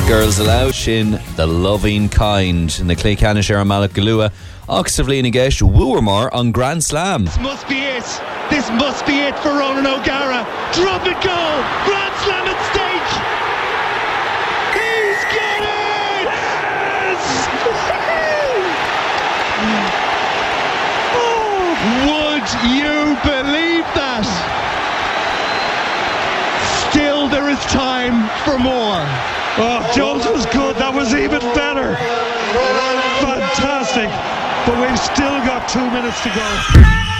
Girls Aloud sin The Loving Kind na Clé Canish ar Malach Galua agus of Lína Geist Wooermore on Grand Slam. This must be it. This must be it for Ronan O'Gara. Drop it goal. Grand Slam at stake. He's got it. Oh, would you believe that? Still there is time for more. Oh, Jones was good. That was even better. Fantastic. But we've still got 2 minutes to go.